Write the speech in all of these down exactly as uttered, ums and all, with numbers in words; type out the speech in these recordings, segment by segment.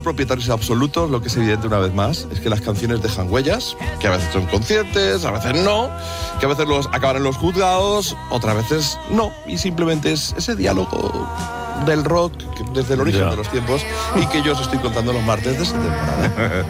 Propietarios absolutos, lo que es evidente una vez más es que las canciones dejan huellas, que a veces son conscientes, a veces no, que a veces los acaban en los juzgados, otras veces no, y simplemente es ese diálogo del rock desde el origen ya. de los tiempos y que yo os estoy contando los martes de esta temporada.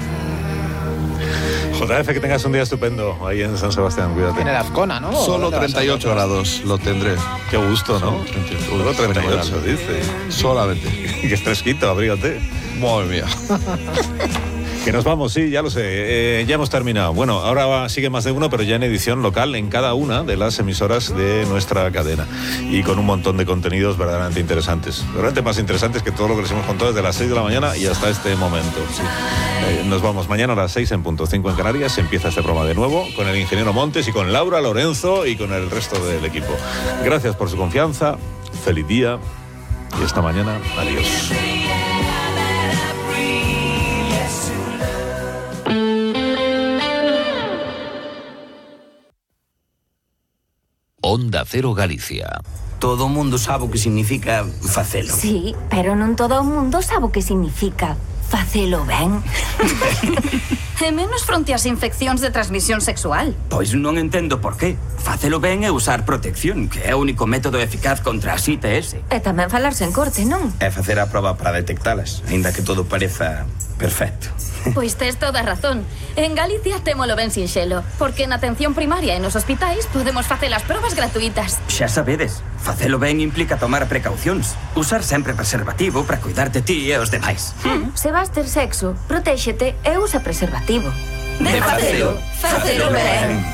J F, que tengas un día estupendo ahí en San Sebastián, cuídate. En el Azcona, ¿no? Solo treinta y ocho grados lo tendré. Qué gusto, ¿no? Solo treinta y ocho, dice. Solamente. Que es fresquito, abrígate. Madre mía. Que nos vamos, sí, ya lo sé, eh, ya hemos terminado. Bueno, ahora va, sigue más de uno, pero ya en edición local en cada una de las emisoras de nuestra cadena. Y con un montón de contenidos verdaderamente interesantes. Verdaderamente más interesantes que todo lo que les hemos contado desde las seis de la mañana y hasta este momento. Sí. Eh, nos vamos mañana a las seis en punto cinco en Canarias. Empieza este programa de nuevo con el ingeniero Montes y con Laura Lorenzo y con el resto del equipo. Gracias por su confianza, feliz día y esta mañana, adiós. Onda Cero Galicia. Todo o mundo sabe o que significa facelo. Sí, pero non todo o mundo sabe o que significa facelo ben. E menos fronte ás infeccións de transmisión sexual. Pois non entendo por qué. Facelo ben é usar protección, que é o único método eficaz contra as I T S. E tamén falarse en corte, non? É facer a proba para detectalas, aínda que todo pareza perfecto. Pois tes toda a razón. En Galicia témolo ben sinxelo, porque na atención primaria e nos hospitais podemos facer as probas gratuitas. Xa sabedes, facelo ben implica tomar precaucións. Usar sempre preservativo para cuidar de ti e os demais. Mm. Se vas ter sexo, protéxete e usa preservativo. De facelo, facelo ben.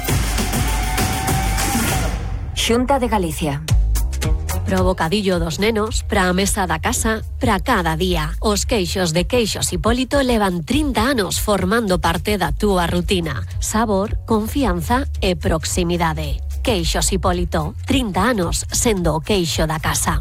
Xunta de Galicia. Pro bocadillo dos nenos, pra a mesa da casa, pra cada día. Os queixos de Queixos Hipólito levan trinta anos formando parte da túa rutina. Sabor, confianza e proximidade. Queixos Hipólito, trinta anos sendo o queixo da casa.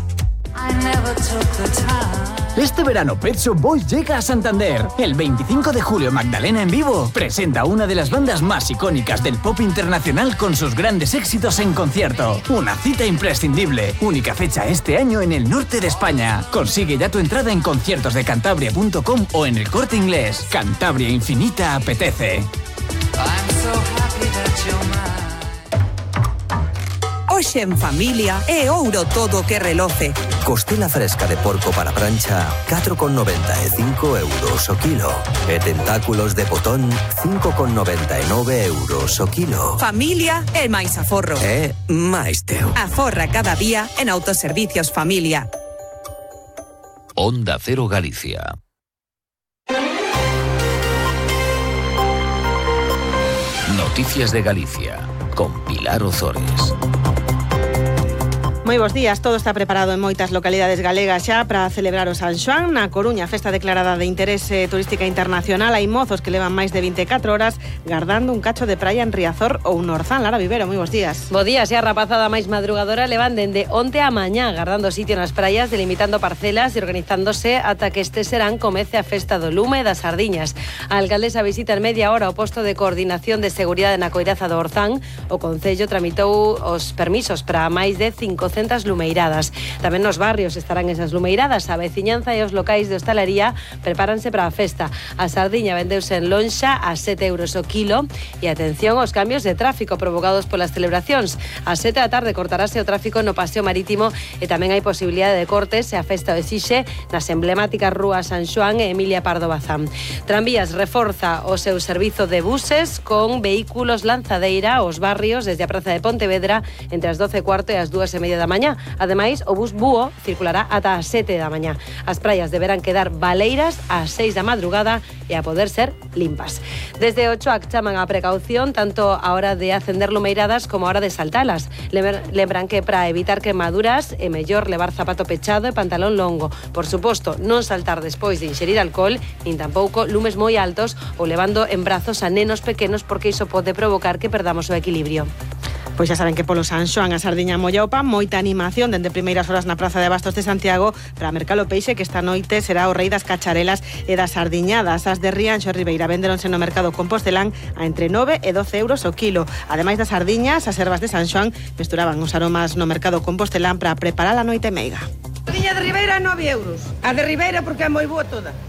Este verano Pet Shop Boys llega a Santander. El veinticinco de julio Magdalena en vivo presenta una de las bandas más icónicas del pop internacional con sus grandes éxitos en concierto. Una cita imprescindible. Única fecha este año en el norte de España. Consigue ya tu entrada en conciertos de cantabria punto com o en el Corte Inglés. Cantabria Infinita apetece. Hoxe en familia é ouro todo que reloce. Costela fresca de porco para prancha, catro con noventa e cinco euros o kilo. E tentáculos de potón, cinco con noventa e nove euros o kilo. Familia é máis aforro. É máis teu. Aforra cada día en Autoservicios Familia. Onda Cero Galicia. Noticias de Galicia, con Pilar Ozores. Moi bons días, todo está preparado en moitas localidades galegas xa para celebrar o San Xoán. Na Coruña, festa declarada de interese turística internacional, hai mozos que levan máis de veinticatro horas gardando un cacho de praia en Riazor ou un Orzán. Lara Vivero, moi bons días. Bo días, e a rapazada máis madrugadora levan dende onte a mañá gardando sitio nas praias, delimitando parcelas e organizándose ata que este serán comece a festa do lume e das sardiñas. A alcaldesa visita en media hora o posto de coordinación de seguridade na Coiraza do Orzán. O Concello tramitou os permisos para máis de cincocentas lumeiradas. Tamén nos barrios estarán esas lumeiradas. A veciñanza e os locais de hostalería prepáranse para a festa. A sardiña vendeuse en lonxa a sete euros o kilo e atención aos cambios de tráfico provocados polas celebracións. A sete da tarde cortarase o tráfico no paseo marítimo e tamén hai posibilidade de cortes se a festa o exixe nas emblemáticas rúas San Xoán e Emilia Pardo Bazán. Tranvías reforza o seu servizo de buses con vehículos lanzadeira aos barrios desde a Praza de Pontevedra entre as doce e cuarto e as dúas e media da mañá. Ademais, o bus Búho circulará ata as sete da mañá. As praias deberán quedar baleiras ás seis da madrugada e a poder ser limpas. Desde Ochoac chaman a precaución tanto a hora de acender lumeiradas como a hora de saltalas. Lembran que para evitar quemaduras é mellor levar zapato pechado e pantalón longo. Por suposto, non saltar despois de inxerir alcohol, nin tampouco lumes moi altos ou levando en brazos a nenos pequenos porque iso pode provocar que perdamos o equilibrio. Pois xa saben que polo San Xoán a sardiña molla o pan, moita animación dende primeiras horas na Praza de Abastos de Santiago para mercar o peixe que esta noite será o rei das cacharelas e das sardiñadas. As de Rianxo Ribeira venderonse no mercado Compostelán a entre nove e doce euros o kilo. Ademais das sardiñas, as ervas de San Xoán mesturaban os aromas no mercado Compostelán para preparar a noite meiga. Sardiña de Ribeira nove euros. A de Ribeira porque é moi boa toda.